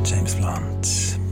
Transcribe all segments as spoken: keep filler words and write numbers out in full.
James Blunt.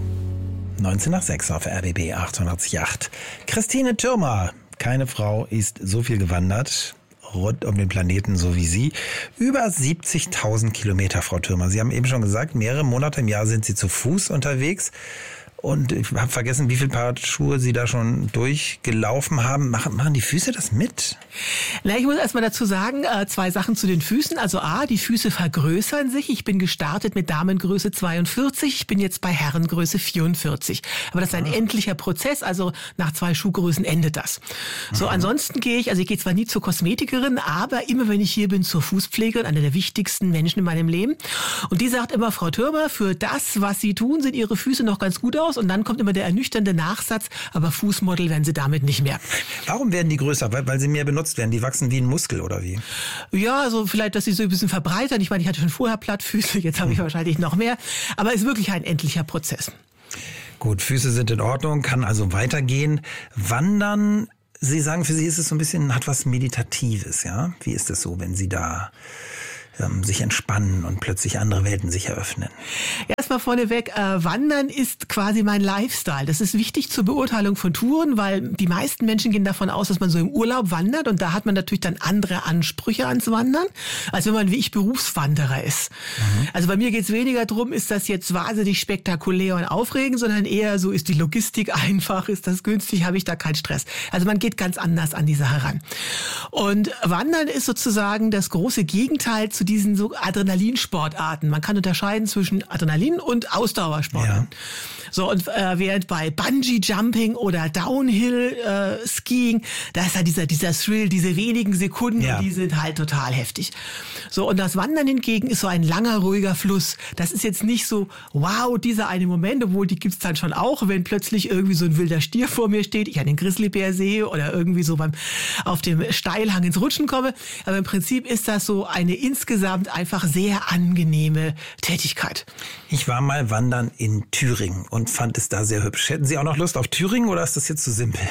neunzehn nach sechs auf R B B acht. Christine Thürmer. Keine Frau ist so viel gewandert rund um den Planeten so wie Sie. Über siebzigtausend Kilometer, Frau Thürmer. Sie haben eben schon gesagt, mehrere Monate im Jahr sind Sie zu Fuß unterwegs. Und ich habe vergessen, wie viele Paar Schuhe Sie da schon durchgelaufen haben. Machen, machen die Füße das mit? Na, ich muss erstmal dazu sagen, äh, zwei Sachen zu den Füßen. Also A, die Füße vergrößern sich. Ich bin gestartet mit Damengröße zweiundvierzig. Ich bin jetzt bei Herrengröße vierundvierzig. Aber das ist ein ah. endlicher Prozess. Also nach zwei Schuhgrößen endet das. So, mhm. ansonsten gehe ich, also ich gehe zwar nie zur Kosmetikerin, aber immer wenn ich hier bin, zur Fußpflegerin, einer der wichtigsten Menschen in meinem Leben. Und die sagt immer, Frau Thürmer, für das, was Sie tun, sind Ihre Füße noch ganz gut aus. Und dann kommt immer der ernüchternde Nachsatz, aber Fußmodel werden Sie damit nicht mehr. Warum werden die größer? Weil, weil sie mehr benutzt werden? Die wachsen wie ein Muskel oder wie? Ja, also vielleicht, dass sie so ein bisschen verbreitern. Ich meine, ich hatte schon vorher Plattfüße, jetzt habe ich wahrscheinlich noch mehr. Aber es ist wirklich ein endlicher Prozess. Gut, Füße sind in Ordnung, kann also weitergehen. Wandern, Sie sagen, für Sie ist es so ein bisschen, hat was Meditatives, ja? Wie ist es so, wenn Sie da sich entspannen und plötzlich andere Welten sich eröffnen? Erstmal vorneweg, äh, Wandern ist quasi mein Lifestyle. Das ist wichtig zur Beurteilung von Touren, weil die meisten Menschen gehen davon aus, dass man so im Urlaub wandert und da hat man natürlich dann andere Ansprüche ans Wandern, als wenn man wie ich Berufswanderer ist. Mhm. Also bei mir geht es weniger darum, ist das jetzt wahnsinnig spektakulär und aufregend, sondern eher so, ist die Logistik einfach, ist das günstig, habe ich da keinen Stress. Also man geht ganz anders an die Sache ran. Und Wandern ist sozusagen das große Gegenteil zu diesen so Adrenalinsportarten. Man kann unterscheiden zwischen Adrenalin und Ausdauersportarten. Ja. So, und äh, während bei Bungee-Jumping oder Downhill-Skiing, äh, da ist halt dieser, dieser Thrill, diese wenigen Sekunden, ja. die sind halt total heftig. So, und das Wandern hingegen ist so ein langer, ruhiger Fluss. Das ist jetzt nicht so, wow, dieser eine Moment, obwohl die gibt's dann schon auch, wenn plötzlich irgendwie so ein wilder Stier vor mir steht, ich einen Grizzlybär sehe oder irgendwie so beim auf dem Steilhang ins Rutschen komme. Aber im Prinzip ist das so eine insgesamt einfach sehr angenehme Tätigkeit. Ich war mal wandern in Thüringen und fand es da sehr hübsch. Hätten Sie auch noch Lust auf Thüringen oder ist das jetzt zu simpel?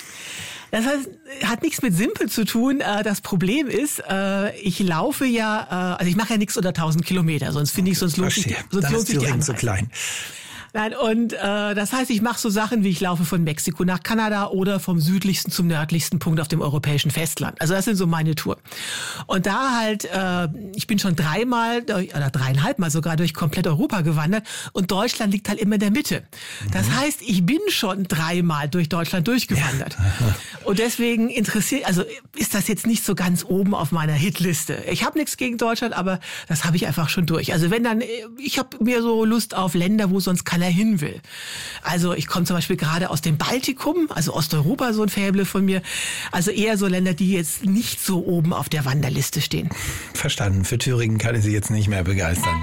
Das heißt, hat nichts mit simpel zu tun. Das Problem ist, ich laufe ja, also ich mache ja nichts unter tausend Kilometer, sonst finde ich, sonst lohnt sich, sonst lohnt sich die Anreise. Zu klein. Nein, und äh, das heißt, ich mache so Sachen, wie ich laufe von Mexiko nach Kanada oder vom südlichsten zum nördlichsten Punkt auf dem europäischen Festland. Also das sind so meine Touren. Und da halt, äh, ich bin schon dreimal oder dreieinhalb Mal sogar durch komplett Europa gewandert und Deutschland liegt halt immer in der Mitte. Das mhm. heißt, ich bin schon dreimal durch Deutschland durchgewandert. Ja. Und deswegen interessiert, also ist das jetzt nicht so ganz oben auf meiner Hitliste. Ich habe nichts gegen Deutschland, aber das habe ich einfach schon durch. Also wenn dann, ich habe mir so Lust auf Länder, wo sonst keiner hin will. Also ich komme zum Beispiel gerade aus dem Baltikum, also Osteuropa, so ein Faible von mir. Also eher so Länder, die jetzt nicht so oben auf der Wanderliste stehen. Verstanden. Für Thüringen kann ich Sie jetzt nicht mehr begeistern.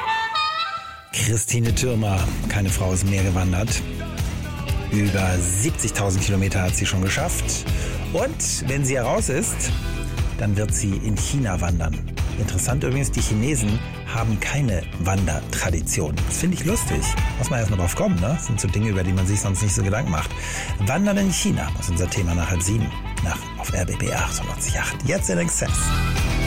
Christine Thürmer, keine Frau ist mehr gewandert. Über siebzigtausend Kilometer hat sie schon geschafft. Und wenn sie heraus ist, dann wird sie in China wandern. Interessant übrigens, die Chinesen haben keine Wandertradition. Das finde ich lustig. Muss man erst noch drauf kommen, ne? Das sind so Dinge, über die man sich sonst nicht so Gedanken macht. Wandern in China ist unser Thema nach halb sieben. Nach auf R B B acht. Jetzt in Exzess.